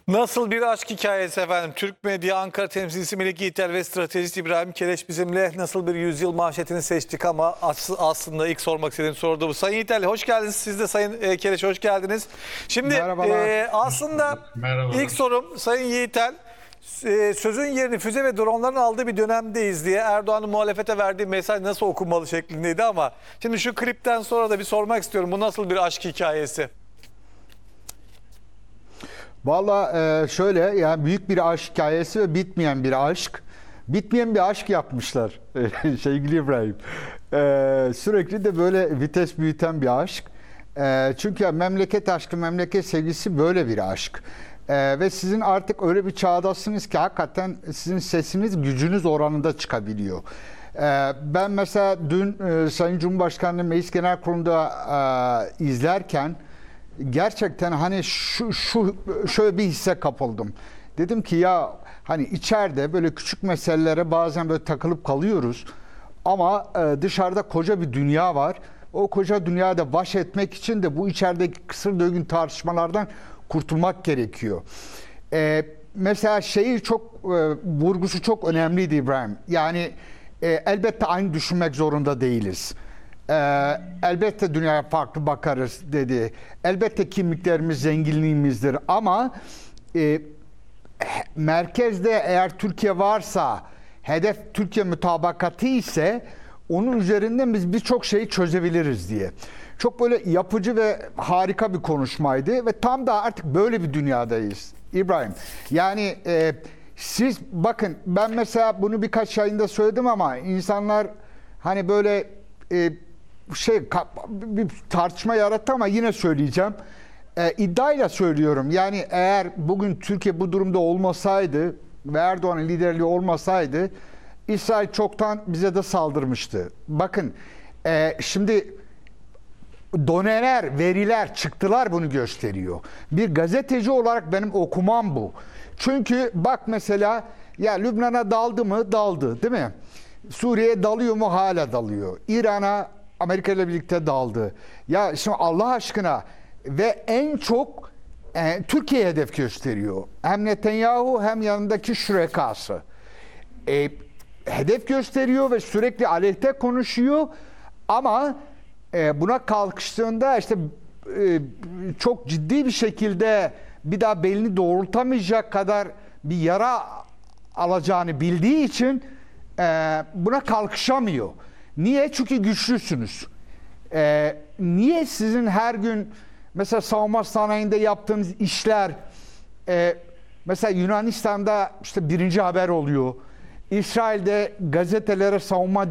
Nasıl bir aşk hikayesi efendim? Türk Medya Ankara temsilcisi Melek Yiğitel ve stratejist İbrahim Keleş bizimle. Nasıl bir yüzyıl manşetini seçtik ama aslında ilk sormak istediğim soru da bu. Sayın Yiğitel hoş geldiniz. Siz de Sayın Keleş hoş geldiniz. Şimdi aslında ilk sorum Sayın Yiğitel. Sözün yerini füze ve dronların aldığı bir dönemdeyiz diye Erdoğan'ın muhalefete verdiği mesaj nasıl okunmalı şeklindeydi ama şimdi şu klipten sonra da bir sormak istiyorum. Bu nasıl bir aşk hikayesi? Valla şöyle, yani büyük bir aşk hikayesi ve bitmeyen bir aşk. Bitmeyen bir aşk yapmışlar sevgili İbrahim. Sürekli de böyle vites büyüten bir aşk. Çünkü memleket aşkı, memleket sevgisi böyle bir aşk. Ve sizin artık öyle bir çağdasınız ki hakikaten sizin sesiniz gücünüz oranında çıkabiliyor. Ben mesela dün Sayın Cumhurbaşkanı Meclis Genel Kurulu'nda izlerken gerçekten hani şöyle bir hisse kapıldım. Dedim ki ya hani içeride böyle küçük meselelere bazen böyle takılıp kalıyoruz. Ama dışarıda koca bir dünya var. O koca dünyada baş etmek için de bu içerideki kısır döngün tartışmalardan kurtulmak gerekiyor. Mesela vurgusu çok önemliydi İbrahim. Yani elbette aynı düşünmek zorunda değiliz. Elbette dünyaya farklı bakarız dedi. Elbette kimliklerimiz zenginliğimizdir ama merkezde eğer Türkiye varsa, hedef Türkiye mutabakatı ise onun üzerinden biz birçok şeyi çözebiliriz diye. Çok böyle yapıcı ve harika bir konuşmaydı ve tam da artık böyle bir dünyadayız İbrahim. Yani siz bakın, ben mesela bunu birkaç yayında söyledim ama insanlar hani böyle bir tartışma yarattı ama yine söyleyeceğim. İddiayla söylüyorum. Yani eğer bugün Türkiye bu durumda olmasaydı ve Erdoğan'ın liderliği olmasaydı İsrail çoktan bize de saldırmıştı. Bakın şimdi doneler, veriler, çıktılar bunu gösteriyor. Bir gazeteci olarak benim okumam bu. Çünkü bak mesela ya Lübnan'a daldı mı? Daldı, değil mi? Suriye'ye dalıyor mu? Hala dalıyor. İran'a Amerika ile birlikte daldı. Ya şimdi Allah aşkına ve en çok Türkiye hedef gösteriyor. Hem Netanyahu hem yanındaki şürekası. Hedef gösteriyor ve sürekli aleyhte konuşuyor ama buna kalkıştığında işte çok ciddi bir şekilde bir daha belini doğrultamayacak kadar bir yara alacağını bildiği için buna kalkışamıyor. Niye? Çünkü güçlüsünüz. Niye sizin her gün mesela savunma sanayinde yaptığınız işler mesela Yunanistan'da işte birinci haber oluyor. İsrail'de gazetelere savunma